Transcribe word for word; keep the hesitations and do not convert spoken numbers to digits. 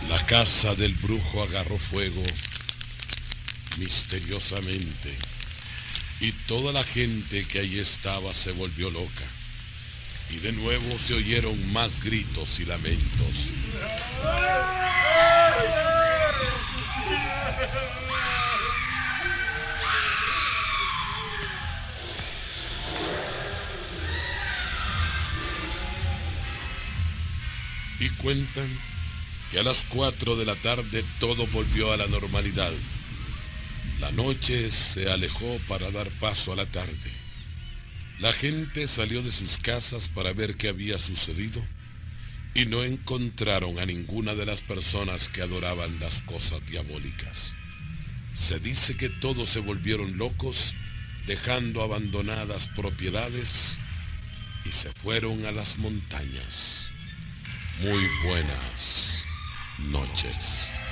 La casa del brujo agarró fuego misteriosamente y toda la gente que allí estaba se volvió loca. Y de nuevo se oyeron más gritos y lamentos. Y cuentan que a las cuatro de la tarde todo volvió a la normalidad. La noche se alejó para dar paso a la tarde. La gente salió de sus casas para ver qué había sucedido y no encontraron a ninguna de las personas que adoraban las cosas diabólicas. Se dice que todos se volvieron locos, dejando abandonadas propiedades y se fueron a las montañas. Muy buenas noches.